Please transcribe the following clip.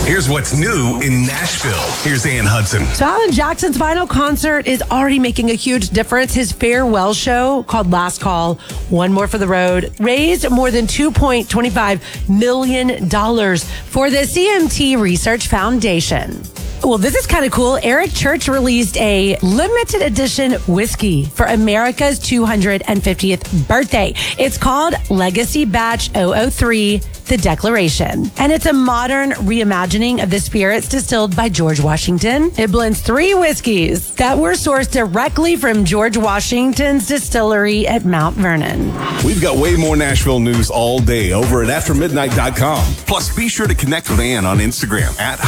Here's what's new in Nashville. Here's Ann Hudson. So Alan Jackson's final concert is already making a huge difference. His farewell show called Last Call, One More for the Road, raised more than $2.25 million for the CMT Research Foundation. Well, this is kind of cool. Eric Church released a limited edition whiskey for America's 250th birthday. It's called Legacy Batch 003, The Declaration. And it's a modern reimagining of the spirits distilled by George Washington. It blends 3 whiskeys that were sourced directly from George Washington's distillery at Mount Vernon. We've got way more Nashville news all day over at aftermidnight.com. Plus, be sure to connect with Ann on Instagram at